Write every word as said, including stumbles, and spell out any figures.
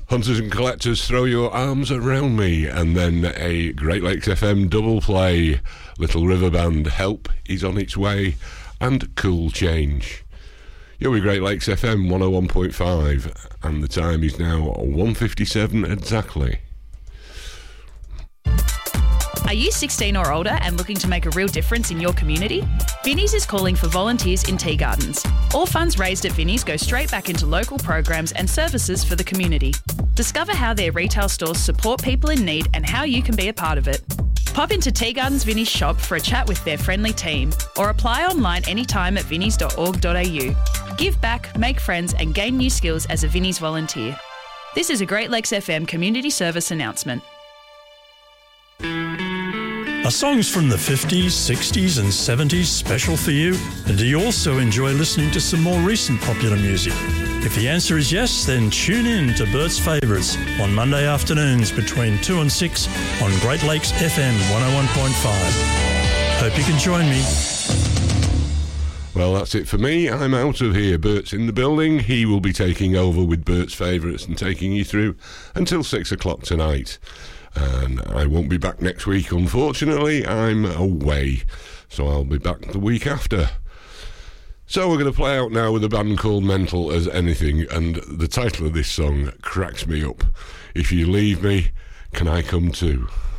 Hunters and Collectors, Throw Your Arms Around Me, and then a Great Lakes F M double play, Little River Band, Help Is On Its Way, and Cool Change. You're with Great Lakes F M one oh one point five, and the time is now one fifty-seven exactly. Are you sixteen or older and looking to make a real difference in your community? Vinnie's is calling for volunteers in tea gardens. All funds raised at Vinnie's go straight back into local programs and services for the community. Discover how their retail stores support people in need and how you can be a part of it. Pop into Tea Gardens Vinnie's shop for a chat with their friendly team, or apply online anytime at vinnies dot org dot a u. Give back, make friends and gain new skills as a Vinnie's volunteer. This is a Great Lakes F M community service announcement. Are songs from the fifties, sixties and seventies special for you? And do you also enjoy listening to some more recent popular music? If the answer is yes, then tune in to Bert's Favourites on Monday afternoons between two and six on Great Lakes F M one oh one point five. Hope you can join me. Well, that's it for me. I'm out of here. Bert's in the building. He will be taking over with Bert's Favourites and taking you through until six o'clock tonight. And I won't be back next week, unfortunately. I'm away, so I'll be back the week after. So we're going to play out now with a band called Mental As Anything, and the title of this song cracks me up. If you leave me, can I come too?